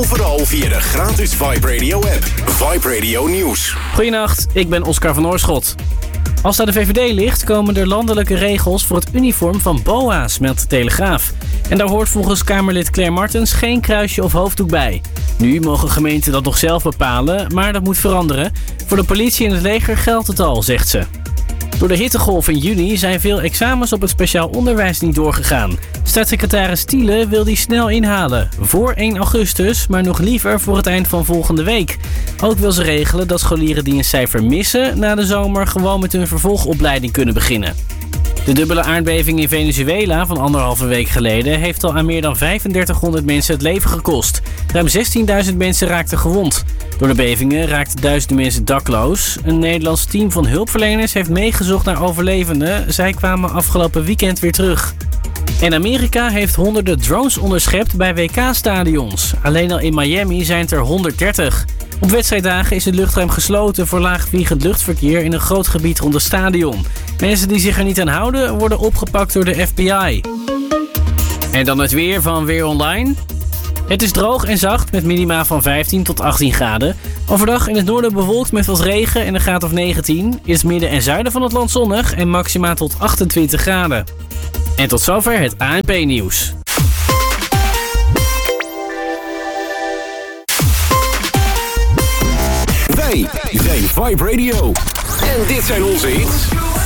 overal via de gratis Vibe Radio app. Vibe Radio Nieuws. Goedenacht, ik ben Oscar van Oorschot. Als het aan de VVD ligt, komen er landelijke regels voor het uniform van BOA's, meldt de Telegraaf. En daar hoort volgens Kamerlid Claire Martens geen kruisje of hoofddoek bij. Nu mogen gemeenten dat nog zelf bepalen, maar dat moet veranderen. Voor de politie en het leger geldt het al, zegt ze. Door de hittegolf in juni zijn veel examens op het speciaal onderwijs niet doorgegaan. Staatssecretaris Thiele wil die snel inhalen. Voor 1 augustus, maar nog liever voor het eind van volgende week. Ook wil ze regelen dat scholieren die een cijfer missen na de zomer gewoon met hun vervolgopleiding kunnen beginnen. De dubbele aardbeving in Venezuela van 1,5 week geleden heeft al aan meer dan 3500 mensen het leven gekost. Ruim 16.000 mensen raakten gewond. Door de bevingen raakten duizenden mensen dakloos. Een Nederlands team van hulpverleners heeft meegezocht naar overlevenden. Zij kwamen afgelopen weekend weer terug. En Amerika heeft honderden drones onderschept bij WK-stadions. Alleen al in Miami zijn het er 130. Op wedstrijddagen is het luchtruim gesloten voor laagvliegend luchtverkeer in een groot gebied rond het stadion. Mensen die zich er niet aan houden worden opgepakt door de FBI. En dan het weer van Weer Online. Het is droog en zacht met minima van 15 tot 18 graden. Overdag in het noorden bewolkt met wat regen en een graad of 19. In het midden en zuiden van het land zonnig en maxima tot 28 graden. En tot zover het ANP-nieuws. Wij zijn Vibe Radio. En dit zijn onze hits.